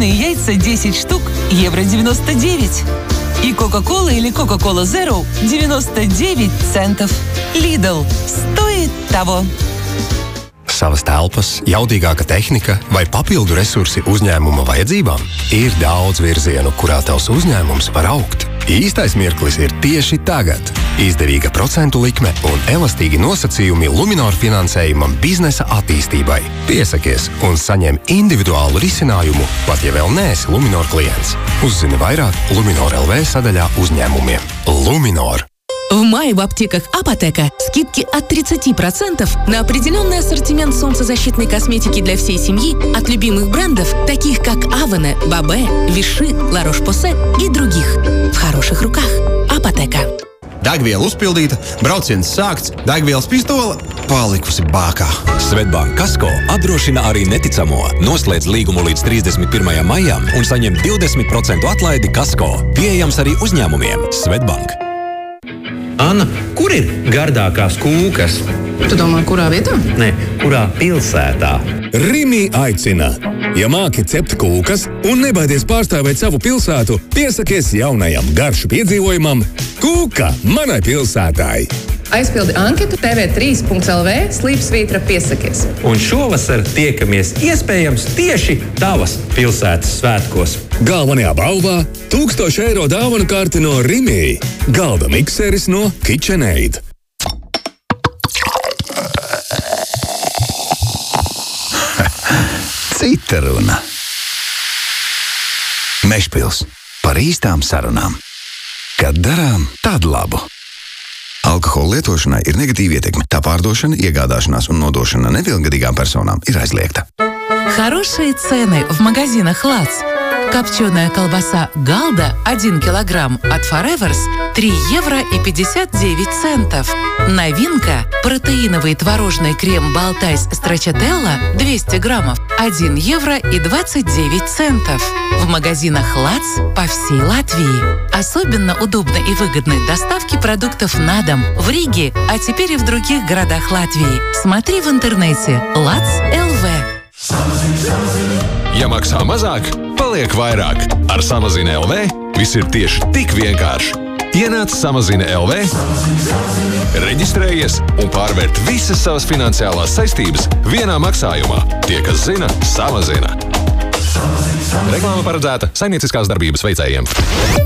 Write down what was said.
Куриные яйца 10 штук, евро 99. И Кока-кола или Кока-кола Zero 99 центов. Lidl. Стоит того. Savas telpas, jaudīgāka tehnika vai papildu resursi uzņēmuma vajadzībām? Ir daudz virzienu, kurā tavs uzņēmums var augt. Īstais mirklis ir tieši tagad. Izdevīga procentu likme un elastīgi nosacījumi Luminor finansējumam biznesa attīstībai. Piesakies un saņem individuālu risinājumu, pat ja vēl neesi Luminor klients. Uzzini vairāk Luminor LV sadaļā uzņēmumiem. Luminor. В мае в аптеках Апотека скидки от 30% на определенный ассортимент солнцезащитной косметики для всей семьи от любимых брендов, таких как Avene, Babé, Vichy, La Roche-Posay и других. В хороших руках. Апотека. Degviela uzpildīta, brauciens sākts, degvielas pistola palikusi bākā. Svetbank Kasko apdrošina arī neticamo. Noslēdz līgumu līdz 31. maijam un saņem 20% atlaidi Kasko. Pieejams arī uzņēmumiem. Svetbank. Anna, kur ir gardākās kūkas? Tu domā, kurā vietā? Nē, kurā pilsētā? Rimi aicina. Ja māki cept kūkas un nebaidies pārstāvēt savu pilsētu, piesakies jaunajam garšu piedzīvojumam Kūka manai pilsētai. Aizpildi anketu tv3.lv/piesakies. Un šovasar tiekamies iespējams tieši tavas pilsētas svētkos. Galvenajā balvā 1000 eiro dāvanu karte no Rimi. Galda mikseris no KitchenAid. Cita runa. Mežpils par īstām sarunām. Kad darām tādu labu. Alkohola lietošanai ir negatīva ietekme. Tā pārdošana, iegādāšanās un nodošana nepilngadīgām personām ir aizliegta. Хорошие цены в магазинах «Лац». Копченая колбаса «Галда» 1 килограмм от Forevers 3 евро и 59 центов. Новинка – протеиновый творожный крем «Балтайс Страчателла» 200 граммов 1 евро и 29 центов. В магазинах «Лац» по всей Латвии. Особенно удобно и выгодны доставки продуктов на дом в Риге, а теперь и в других городах Латвии. Смотри в интернете «Лац.ЛВ». Ja maksā mazāk, paliek vairāk. Ar Samazina LV viss ir tieši tik vienkārši. Ienāc Samazina LV, reģistrējies un pārvērt visas savas finansiālās saistības vienā maksājumā. Tie, kas zina, samazina. Reklāma paredzēta saimnieciskās darbības veicējiem.